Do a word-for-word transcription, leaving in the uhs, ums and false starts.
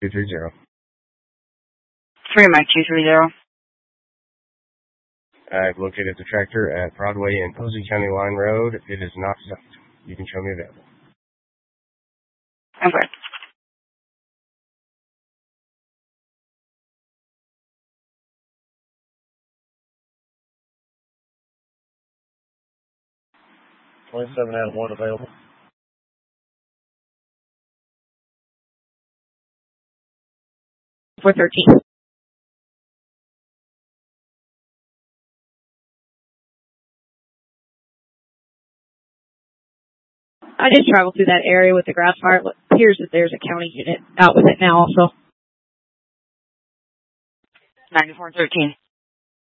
two three zero. Three Mike two three zero. I've located the tractor at Broadway and Posey County Line Road. It is not stopped. You can show me available. Okay. twenty-seven out of one available. four thirteen. I just traveled through that area with the grass fire. It appears that there's a county unit out with it now also. ninety-four thirteen.